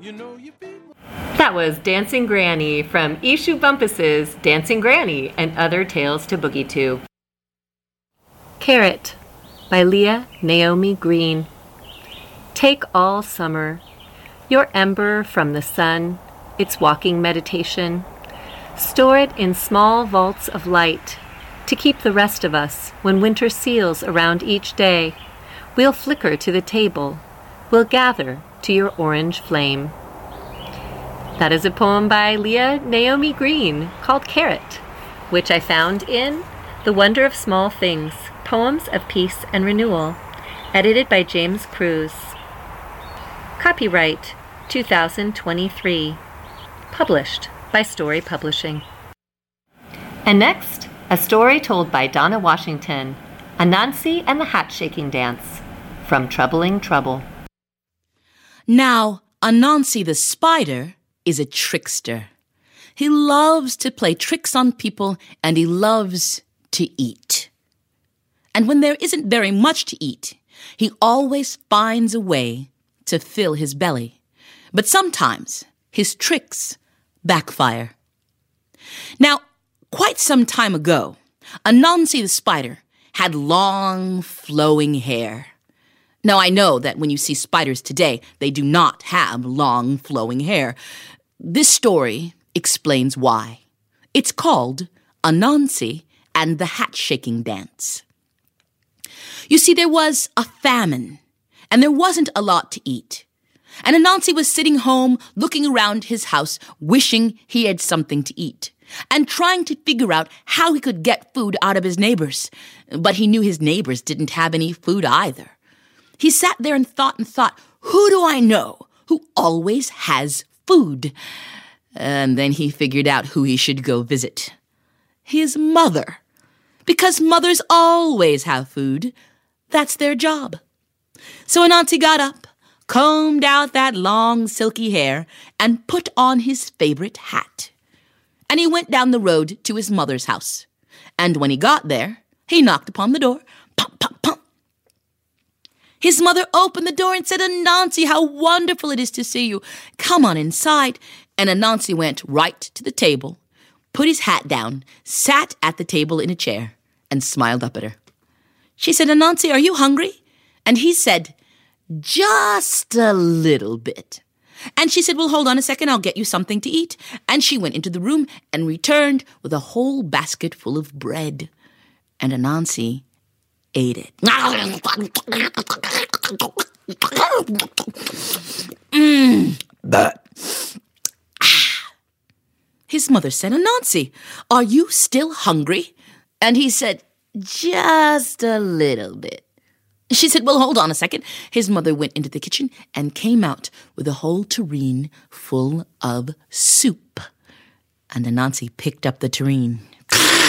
That was Dancing Granny from Ishu Bumpus's Dancing Granny and Other Tales to Boogie To. Carrot by Leah Naomi Green. Take all summer, your ember from the sun, its walking meditation. Store it in small vaults of light to keep the rest of us when winter seals around each day. We'll flicker to the table. We'll gather to your orange flame. That is a poem by Leah Naomi Green called Carrot, which I found in The Wonder of Small Things, Poems of Peace and Renewal, edited by James Cruz. Copyright 2023. Published by Story Publishing. And next, a story told by Donna Washington, Anansi and the Hat-Shaking Dance, from Troubling Trouble. Now, Anansi the spider is a trickster. He loves to play tricks on people, and he loves to eat. And when there isn't very much to eat, he always finds a way to fill his belly. But sometimes his tricks backfire. Now, quite some time ago, Anansi the spider had long, flowing hair. Now, I know that when you see spiders today, they do not have long, flowing hair. This story explains why. It's called Anansi and the Hat-Shaking Dance. You see, there was a famine, and there wasn't a lot to eat. And Anansi was sitting home, looking around his house, wishing he had something to eat, and trying to figure out how he could get food out of his neighbors. But he knew his neighbors didn't have any food either. He sat there and thought, who do I know who always has food? And then he figured out who he should go visit. His mother. Because mothers always have food. That's their job. So Anansi got up, combed out that long, silky hair, and put on his favorite hat. And he went down the road to his mother's house. And when he got there, he knocked upon the door. Pump, pump, pump. His mother opened the door and said, Anansi, how wonderful it is to see you. Come on inside. And Anansi went right to the table, put his hat down, sat at the table in a chair, and smiled up at her. She said, Anansi, are you hungry? And he said, just a little bit. And she said, well, hold on a second, I'll get you something to eat. And she went into the room and returned with a whole basket full of bread. And Anansi ate it. His mother said, Anansi, are you still hungry? And he said, just a little bit. She said, well, hold on a second. His mother went into the kitchen and came out with a whole tureen full of soup. And Anansi picked up the tureen.